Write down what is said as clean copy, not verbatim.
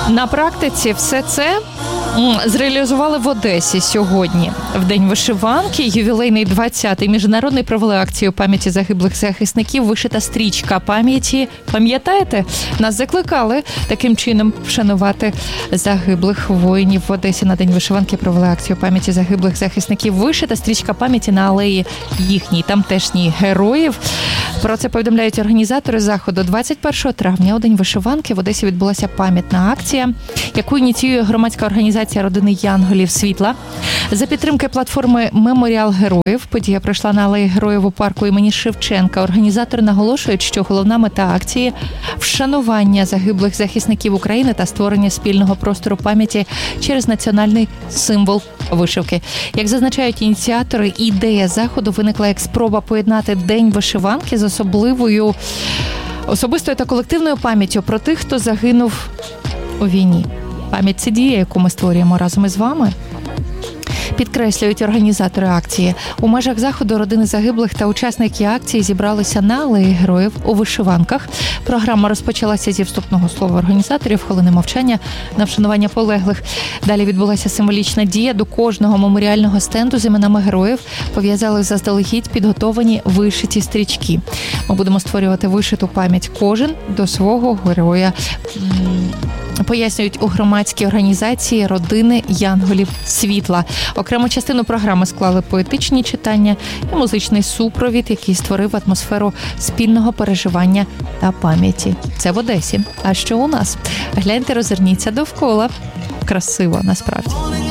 На практиці все це зреалізували в Одесі сьогодні. В День вишиванки ювілейний 20-й міжнародний провели акцію пам'яті загиблих захисників «Вишита стрічка пам'яті». Пам'ятаєте? Нас закликали таким чином вшанувати загиблих воїнів. В Одесі на День вишиванки провели акцію пам'яті загиблих захисників «Вишита стрічка пам'яті» на алеї їхній тамтешніх героїв. Про це повідомляють організатори заходу. 21 травня у День вишиванки в Одесі відбулася пам'ятна акція, яку ініціює громадська організація родини Янголів Світла. За підтримки платформи «Меморіал героїв» подія пройшла на алеї Героїв у парку імені Шевченка. Організатори наголошують, що головна мета акції – вшанування загиблих захисників України та створення спільного простору пам'яті через національний символ вишивки. Як зазначають ініціатори, ідея заходу виникла як спроба поєднати День вишиванки з особистою та колективною пам'яттю про тих, хто загинув у війні. Пам'ять – це дія, яку ми створюємо разом із вами. Підкреслюють організатори акції. У межах заходу родини загиблих та учасники акції зібралися на алеї Героїв у вишиванках. Програма розпочалася зі вступного слова організаторів, хвилини мовчання на вшанування полеглих. Далі відбулася символічна дія. До кожного меморіального стенду з іменами героїв пов'язали заздалегідь підготовані вишиті стрічки. Ми будемо створювати вишиту пам'ять кожен до свого героя. Пояснюють у громадській організації родини Янголів Світла. Окрему частину програми склали поетичні читання і музичний супровід, який створив атмосферу спільного переживання та пам'яті. Це в Одесі. А що у нас? Гляньте, розверніться довкола. Красиво, насправді.